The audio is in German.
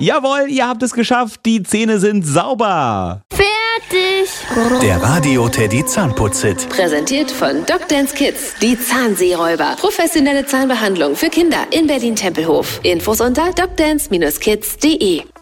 Jawohl, ihr habt es geschafft. Die Zähne sind sauber. Fertig. Der Radio Teddy Zahnputz-Hit. Präsentiert von DocDance Kids. Die Zahnseeräuber. Professionelle Zahnbehandlung für Kinder in Berlin-Tempelhof. Infos unter docdance-kids.de.